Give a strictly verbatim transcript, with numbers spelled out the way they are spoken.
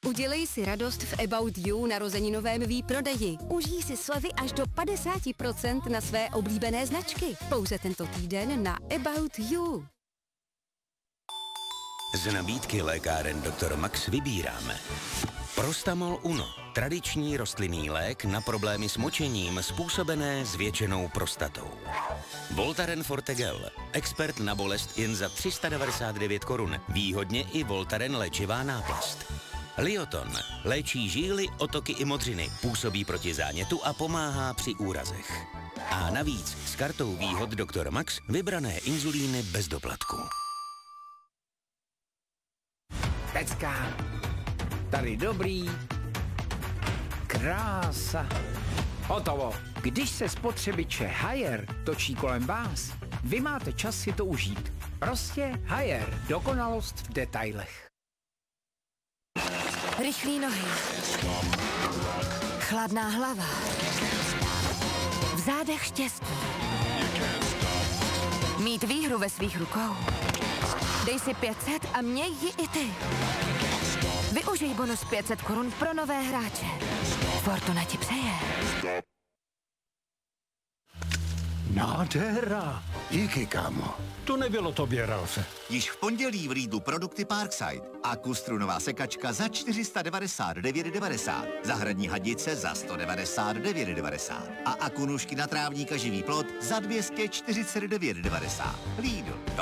Udělej si radost v About You narozeninovém výprodeji. Užij si slevy až do padesát procent na své oblíbené značky. Pouze tento týden na About You. Z nabídky lékáren doktor Max vybíráme Prostamol Uno, tradiční rostlinný lék na problémy s močením způsobené zvětšenou prostatou. Voltaren Forte Gel, expert na bolest jen za tři sta devadesát devět korun, výhodně i Voltaren léčivá náplast. Lioton léčí žíly, otoky i modřiny, působí proti zánětu a pomáhá při úrazech. A navíc s kartou výhod doktor Max vybrané inzulíny bez doplatku. Pecka, tady dobrý, krása, hotovo. Když se spotřebiče Haier točí kolem vás, vy máte čas si to užít. Prostě Haier, dokonalost v detailech. Rychlý nohy. Chladná hlava. V zádech štěstí. Mít výhru ve svých rukou. Dej si pět set a měj ji i ty. Využij bonus pět set korun pro nové hráče. Fortuna ti přeje. Nádhera. Díky, kámo. To nebylo tobě, Ralfe. Již v pondělí v Lidlu produkty Parkside. Akustrunová sekačka za čtyři sta devadesát devět devadesát. Zahradní hadice za sto devadesát devět devadesát. A akunůžky na trávník a živý plot za dvě stě čtyřicet devět devadesát. Lidl.